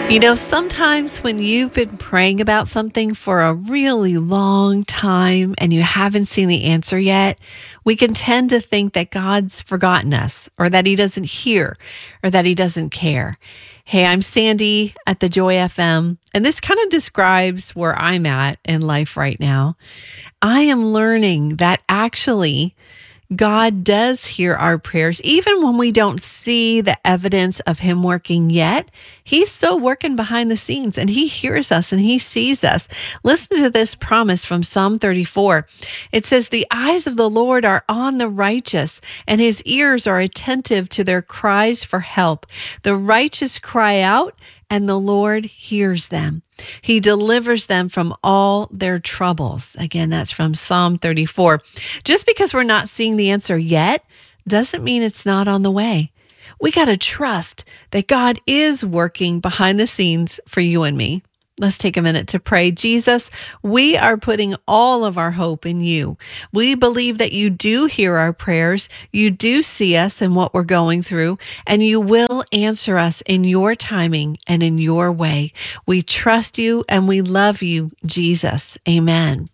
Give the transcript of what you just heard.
Sometimes when you've been praying about something for a really long time and you haven't seen the answer yet, we can tend to think that God's forgotten us or that he doesn't hear or that he doesn't care. Hey, I'm Sandy at the Joy FM, and this kind of describes where I'm at in life right now. I am learning that actually God does hear our prayers, even when we don't see the evidence of Him working yet. He's still working behind the scenes and He hears us and He sees us. Listen to this promise from Psalm 34. It says, "The eyes of the Lord are on the righteous, and His ears are attentive to their cries for help. The righteous cry out, and the Lord hears them. He delivers them from all their troubles." Again, that's from Psalm 34. Just because we're not seeing the answer yet doesn't mean it's not on the way. We got to trust that God is working behind the scenes for you and me. Let's take a minute to pray. Jesus, we are putting all of our hope in you. We believe that you do hear our prayers. You do see us and what we're going through, and you will answer us in your timing and in your way. We trust you and we love you, Jesus. Amen.